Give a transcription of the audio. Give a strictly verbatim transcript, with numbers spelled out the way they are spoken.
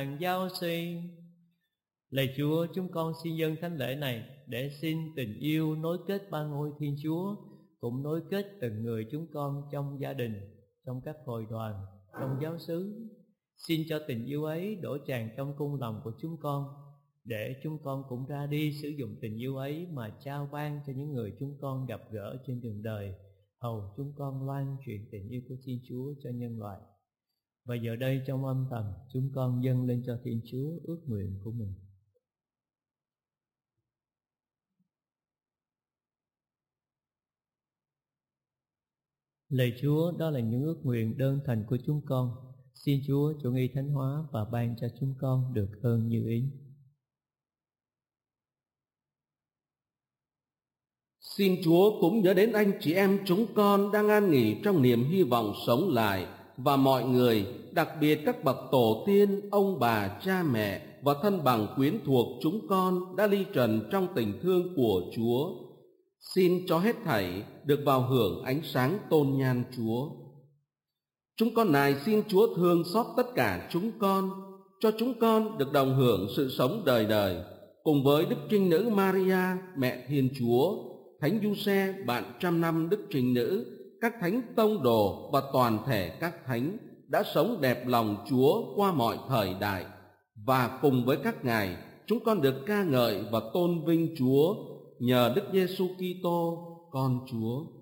giáo sĩ. Lạy Chúa, chúng con xin dâng thánh lễ này để xin tình yêu nối kết ba ngôi Thiên Chúa, cũng nối kết từng người chúng con trong gia đình, trong các hội đoàn, trong giáo xứ. Xin cho tình yêu ấy đổ tràn trong cung lòng của chúng con, để chúng con cũng ra đi sử dụng tình yêu ấy mà trao ban cho những người chúng con gặp gỡ trên đường đời, hầu chúng con loan truyền tình yêu của Thiên Chúa cho nhân loại. Và giờ đây trong âm thầm, chúng con dâng lên cho Thiên Chúa ước nguyện của mình. Lạy Chúa, đó là những ước nguyện đơn thành của chúng con. Xin Chúa chủ nghi thánh hóa và ban cho chúng con được ơn như ý. Xin Chúa cũng nhớ đến anh chị em chúng con đang an nghỉ trong niềm hy vọng sống lại, và mọi người, đặc biệt các bậc tổ tiên, ông bà, cha mẹ và thân bằng quyến thuộc chúng con đã ly trần trong tình thương của Chúa. Xin cho hết thảy được vào hưởng ánh sáng tôn nhan Chúa. Chúng con nài xin Chúa thương xót tất cả chúng con, cho chúng con được đồng hưởng sự sống đời đời, cùng với Đức Trinh Nữ Maria, mẹ Thiên Chúa, Thánh Giuse, bạn trăm năm Đức Trinh Nữ, các thánh tông đồ và toàn thể các thánh đã sống đẹp lòng Chúa qua mọi thời đại. Và cùng với các ngài, chúng con được ca ngợi và tôn vinh Chúa nhờ Đức Giêsu Kitô, con Chúa.